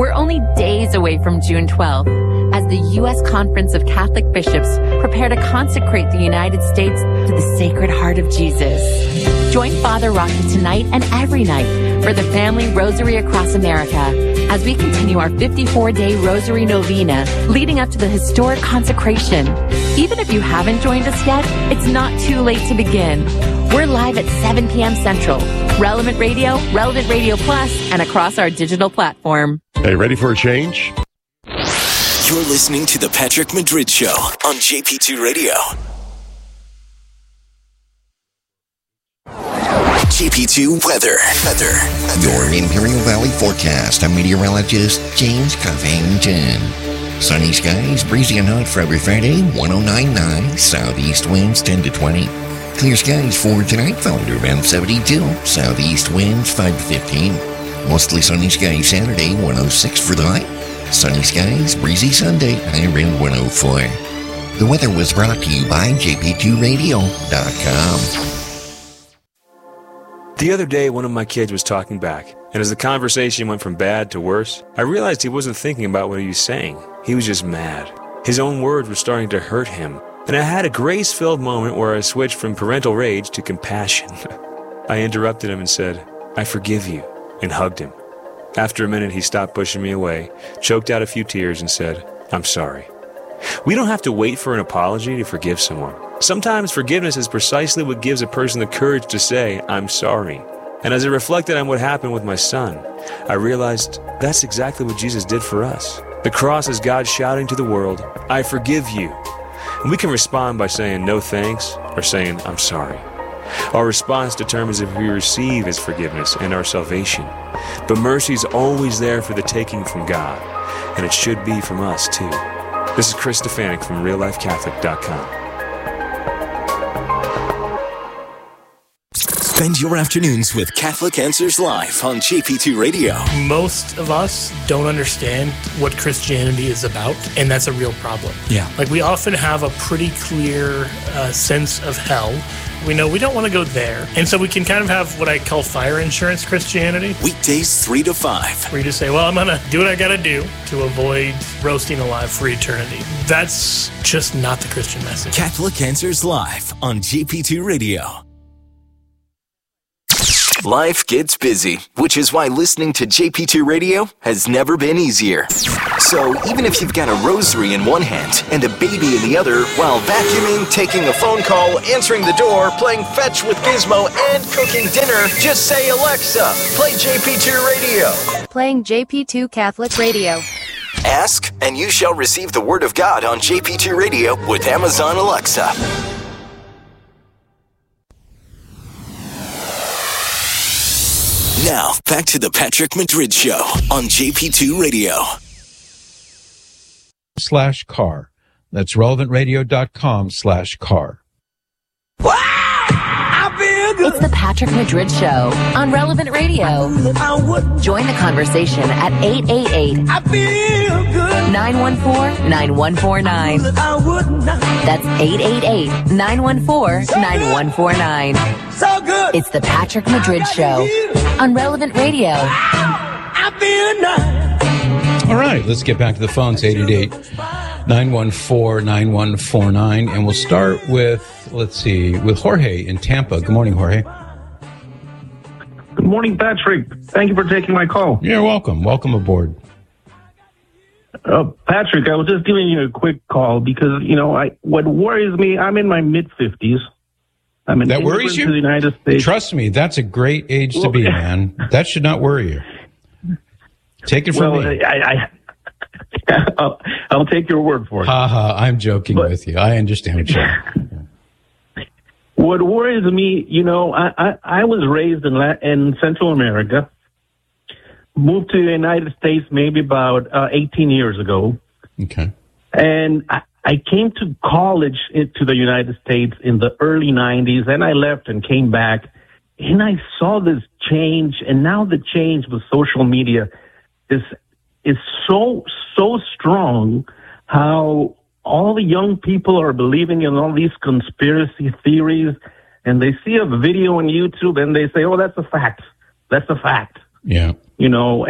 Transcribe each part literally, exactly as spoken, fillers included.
We're only days away from June twelfth as the U S Conference of Catholic Bishops prepare to consecrate the United States to the Sacred Heart of Jesus. Join Father Rocky tonight and every night for the Family Rosary Across America as we continue our fifty-four day Rosary Novena leading up to the historic consecration. Even if you haven't joined us yet, it's not too late to begin. We're live at seven p.m. Central, Relevant Radio, Relevant Radio Plus, and across our digital platform. Hey, ready for a change? You're listening to The Patrick Madrid Show on J P two Radio. J P two weather. Weather. Your Imperial Valley forecast. I'm meteorologist James Covington. Sunny skies, breezy and hot for every Friday, one oh nine point nine. Southeast winds ten to twenty. Clear skies for tonight, found around seventy-two. Southeast winds five to fifteen. Mostly sunny skies Saturday, one oh six for the high. Sunny skies, breezy Sunday, high around one oh four. The weather was brought to you by J P two radio dot com. The other day, one of my kids was talking back, and as the conversation went from bad to worse, I realized he wasn't thinking about what he was saying. He was just mad. His own words were starting to hurt him, and I had a grace-filled moment where I switched from parental rage to compassion. I interrupted him and said, "I forgive you," and hugged him. After a minute, he stopped pushing me away, choked out a few tears, and said, "I'm sorry." We don't have to wait for an apology to forgive someone. Sometimes forgiveness is precisely what gives a person the courage to say, "I'm sorry." And as I reflected on what happened with my son, I realized that's exactly what Jesus did for us. The cross is God shouting to the world, "I forgive you." And we can respond by saying no thanks or saying, "I'm sorry." Our response determines if we receive His forgiveness and our salvation. But mercy is always there for the taking from God, and it should be from us too. This is Chris Stefanik from real life catholic dot com. Spend your afternoons with Catholic Answers Live on J P two Radio. Most of us don't understand what Christianity is about, and that's a real problem. Yeah. Like, we often have a pretty clear uh, sense of hell. We know we don't want to go there. And so we can kind of have what I call fire insurance Christianity. Weekdays three to five. Where you just say, well, I'm going to do what I got to do to avoid roasting alive for eternity. That's just not the Christian message. Catholic Answers Live on J P two Radio. Life gets busy, which is why listening to J P two Radio has never been easier. So even if you've got a rosary in one hand and a baby in the other, while vacuuming, taking a phone call, answering the door, playing fetch with Gizmo, and cooking dinner, just say, "Alexa, play J P two Radio." Playing J P two Catholic Radio. Ask, and you shall receive the Word of God on J P two Radio with Amazon Alexa. Now, back to the Patrick Madrid Show on J P two Radio. Slash car. That's relevant radio dot com slash car. Wow! I feel good. It's the Patrick Madrid Show on Relevant Radio. Join the conversation at eight eight eight, nine one four, nine one four nine. That's eight eight eight, nine one four, nine one four nine. So good. It's the Patrick Madrid Show on Relevant Radio. I feel nice. All right, let's get back to the phones, eight eight eight, nine one four, nine one four nine. And we'll start with, let's see, with Jorge in Tampa. Good morning, Jorge. Good morning, Patrick. Thank you for taking my call. You're welcome. Welcome aboard. Uh, Patrick, I was just giving you a quick call because, you know, I what worries me, I'm in my mid-fifties. I'm an that worries you? To the United States. Trust me, that's a great age to be, man. That should not worry you. Take it from well, me. I, I, I'll, I'll take your word for it. Ha ha, I'm joking but, with you. I understand what you're saying. What worries me, you know, I, I, I was raised in, La- in Central America, moved to the United States maybe about uh, eighteen years ago. Okay. And I, I came to college to the United States in the early nineties, and I left and came back, and I saw this change, and now the change with social media is is so, so strong, how all the young people are believing in all these conspiracy theories, and they see a video on YouTube, and they say, oh, that's a fact. That's a fact. Yeah. You know, and,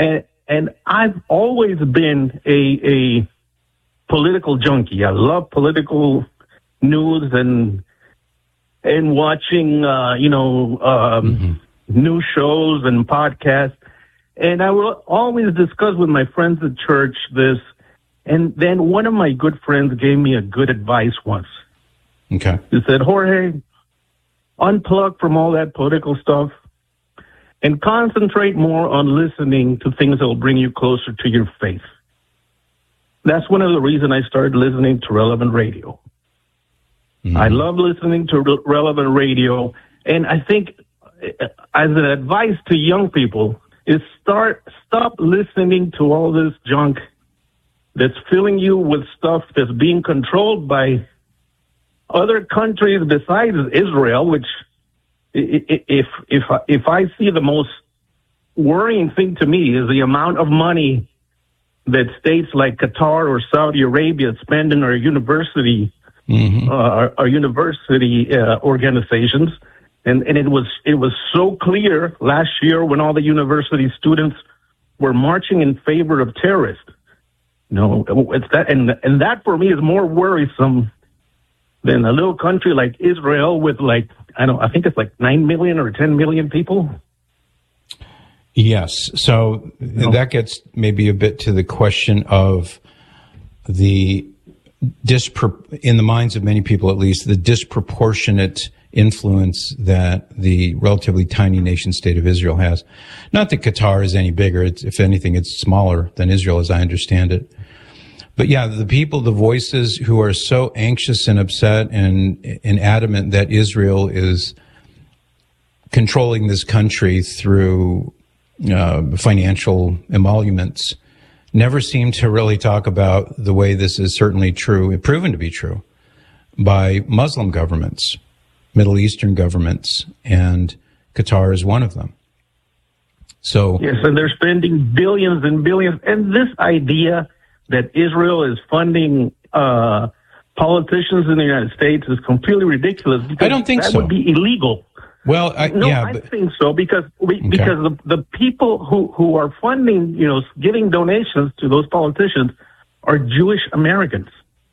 and I've always been a, a political junkie. I love political news and and watching, uh, you know, um, mm-hmm. news shows and podcasts. And I will always discuss with my friends at church this. And then one of my good friends gave me a good advice once. Okay. He said, Jorge, unplug from all that political stuff and concentrate more on listening to things that will bring you closer to your faith. That's one of the reasons I started listening to Relevant Radio. Mm-hmm. I love listening to re- Relevant Radio. And I think as an advice to young people is start, stop listening to all this junk that's filling you with stuff that's being controlled by other countries besides Israel, which if if if I see the most worrying thing to me is the amount of money that states like Qatar or Saudi Arabia spend in our university, mm-hmm. uh, our, our university uh, organizations, and and it was it was so clear last year when all the university students were marching in favor of terrorists. No, it's that, and and that for me is more worrisome than a little country like Israel with like, I don't, I think it's like nine million or ten million people. Yes. So no. that gets maybe a bit to the question of the dispro- in the minds of many people, at least, the disproportionate influence that the relatively tiny nation state of Israel has. Not that Qatar is any bigger. It's, if anything, it's smaller than Israel, as I understand it. But yeah, the people, the voices who are so anxious and upset and, and adamant that Israel is controlling this country through uh, financial emoluments never seem to really talk about the way this is certainly true, proven to be true, by Muslim governments, Middle Eastern governments, and Qatar is one of them. So yes, and they're spending billions and billions. And this idea that Israel is funding uh, politicians in the United States is completely ridiculous. Because I don't think that so. That would be illegal. Well, I, no, yeah, I but, think so because we, okay. because the, the people who, who are funding, you know, giving donations to those politicians are Jewish Americans,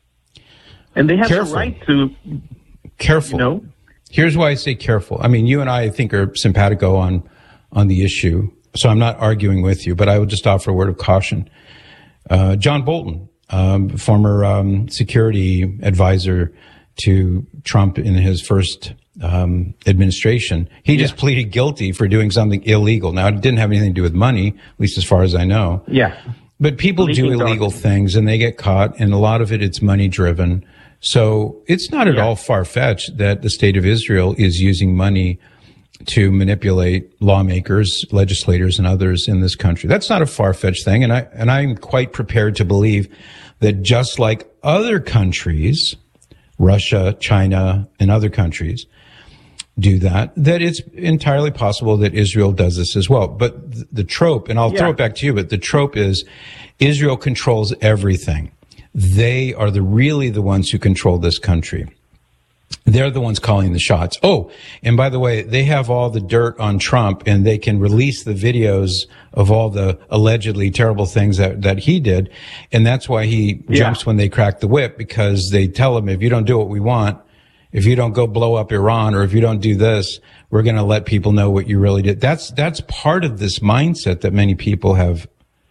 and they have careful. the right to. Careful. You know, here's why I say careful. I mean, you and I, I think, are simpatico on on the issue, so I'm not arguing with you, but I will just offer a word of caution. Uh, John Bolton, um, former um, security advisor to Trump in his first um, administration, he yeah. just pleaded guilty for doing something illegal. Now, it didn't have anything to do with money, at least as far as I know. Yeah. But people Leaking do illegal dark. things, and they get caught, and a lot of it, it's money-driven. So it's not at yeah. all far-fetched that the state of Israel is using money to manipulate lawmakers, legislators, and others in this country. That's not a far-fetched thing, and I and I'm quite prepared to believe that just like other countries, Russia, China, and other countries do that, that it's entirely possible that Israel does this as well. But the, the trope, and I'll yeah. throw it back to you, but the trope is Israel controls everything. They are the really the ones who control this country. They're the ones calling the shots. Oh, and by the way, they have all the dirt on Trump, and they can release the videos of all the allegedly terrible things that, that he did. And that's why he yeah. jumps when they crack the whip, because they tell him, if you don't do what we want, if you don't go blow up Iran, or if you don't do this, we're going to let people know what you really did. That's, that's part of this mindset that many people have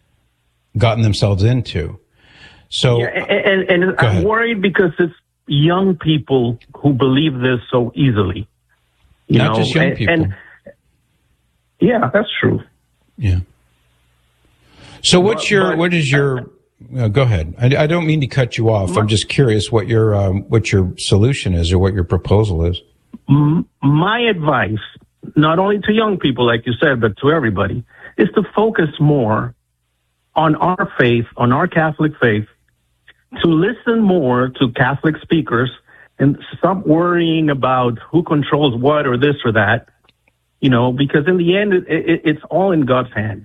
gotten themselves into. So, yeah, and, and, and I'm ahead. worried because it's young people who believe this so easily. You Not know? just young and, people. And, yeah, that's true. Yeah. So what's but, your, but, what is your, uh, go ahead. I, I don't mean to cut you off. My, I'm just curious what your, um, what your solution is, or what your proposal is. My advice, not only to young people, like you said, but to everybody, is to focus more on our faith, on our Catholic faith, to listen more to Catholic speakers and stop worrying about who controls what or this or that, you know, because in the end, it, it, it's all in God's hand.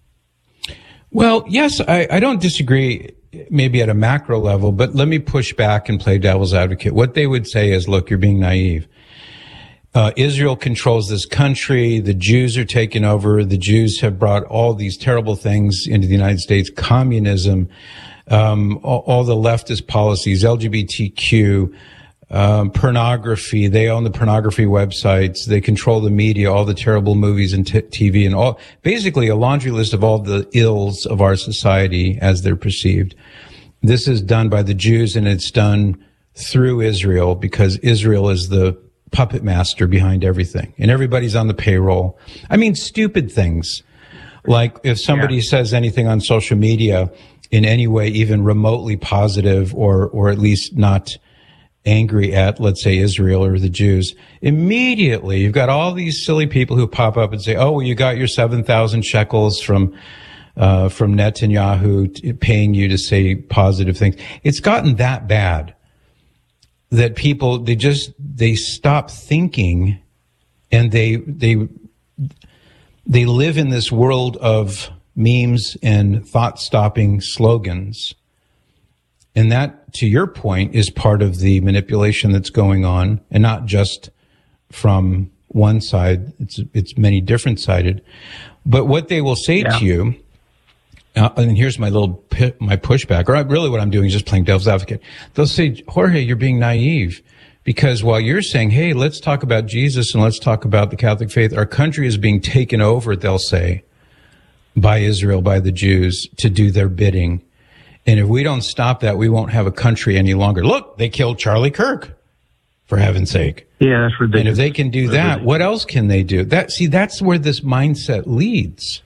Well, yes, I, I don't disagree maybe at a macro level, but let me push back and play devil's advocate. What they would say is, look, you're being naive. uh, Israel controls this country. The Jews are taking over. The Jews have brought all these terrible things into the United States, communism, um, all, all the leftist policies, L G B T Q, um, pornography. They own the pornography websites. They control the media, all the terrible movies and t- TV and all, basically a laundry list of all the ills of our society as they're perceived. This is done by the Jews, and it's done through Israel because Israel is the puppet master behind everything, and everybody's on the payroll. I mean, stupid things like if somebody yeah. says anything on social media in any way, even remotely positive or, or at least not angry at, let's say, Israel or the Jews, immediately you've got all these silly people who pop up and say, oh, well, you got your seven thousand shekels from, uh, from Netanyahu t- paying you to say positive things. It's gotten that bad that people, they just, they stop thinking and they, they, they live in this world of memes and thought-stopping slogans. And that, to your point, is part of the manipulation that's going on, and not just from one side. It's, it's many different sided. But what they will say yeah. to you, Uh, and here's my little pi- my pushback, or really what I'm doing is just playing devil's advocate. They'll say, Jorge, you're being naive, because while you're saying, hey, let's talk about Jesus and let's talk about the Catholic faith, our country is being taken over, they'll say, by Israel, by the Jews, to do their bidding. And if we don't stop that, we won't have a country any longer. Look, they killed Charlie Kirk, for heaven's sake. Yeah, that's ridiculous. And if they can do that's that, ridiculous. What else can they do? That see, that's where this mindset leads.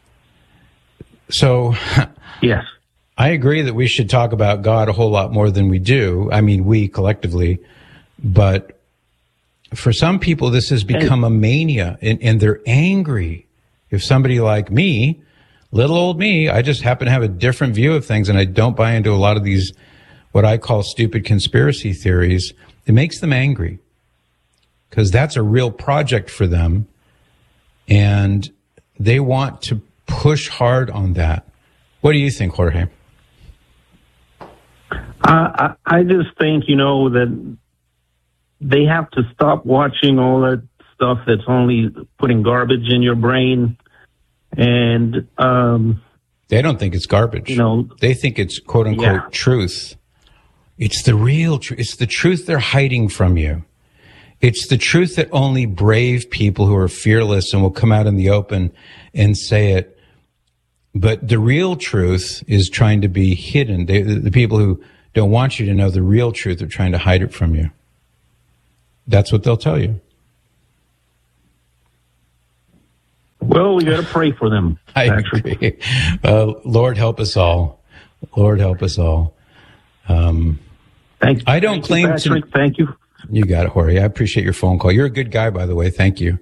So, yes, I agree that we should talk about God a whole lot more than we do. I mean, we collectively, but for some people, this has become a mania, and, and they're angry. If somebody like me, little old me, I just happen to have a different view of things, and I don't buy into a lot of these, what I call stupid conspiracy theories, it makes them angry because that's a real project for them, and they want to push hard on that. What do you think, Jorge? Uh, I, I just think, you know, that they have to stop watching all that stuff that's only putting garbage in your brain. And um, they don't think it's garbage. You know, they think it's quote unquote yeah. truth. It's the real truth. It's the truth they're hiding from you. It's the truth that only brave people who are fearless and will come out in the open and say it. But the real truth is trying to be hidden. They, the, the people who don't want you to know the real truth are trying to hide it from you. That's what they'll tell you. Well, we got to pray for them. I actually. agree. Uh, Lord help us all. Lord help us all. Um, thank, I don't thank claim you, Patrick. to. Thank you. You got it, Jorge. I appreciate your phone call. You're a good guy, by the way. Thank you.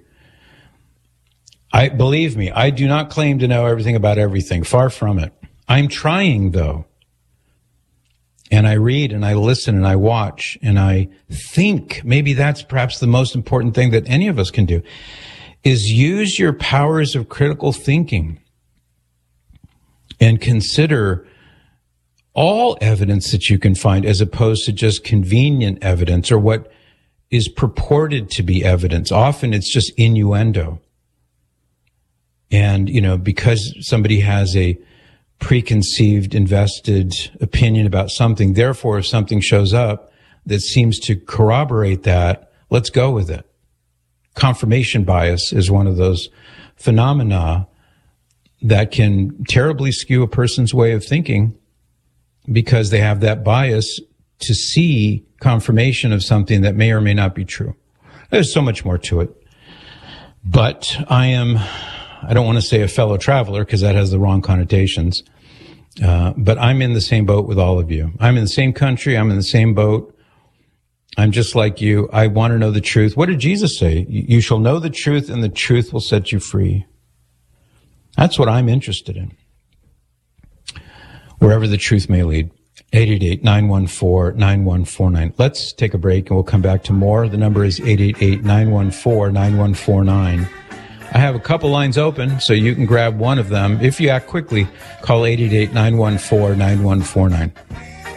I believe me, I do not claim to know everything about everything. Far from it. I'm trying, though. And I read and I listen and I watch and I think. Maybe that's perhaps the most important thing that any of us can do, is use your powers of critical thinking and consider all evidence that you can find as opposed to just convenient evidence or what is purported to be evidence. Often it's just innuendo. And, you know, because somebody has a preconceived, invested opinion about something, therefore, if something shows up that seems to corroborate that, let's go with it. Confirmation bias is one of those phenomena that can terribly skew a person's way of thinking because they have that bias to see confirmation of something that may or may not be true. There's so much more to it. But I am... I don't want to say a fellow traveler because that has the wrong connotations. Uh, but I'm in the same boat with all of you. I'm in the same country. I'm in the same boat. I'm just like you. I want to know the truth. What did Jesus say? You shall know the truth and the truth will set you free. That's what I'm interested in. Wherever the truth may lead. eight eight eight, nine one four, nine one four nine. Let's take a break and we'll come back to more. The number is eight eight eight, nine one four, nine one four nine. I have a couple lines open, so you can grab one of them. If you act quickly, call eight eight eight, nine one four, nine one four nine.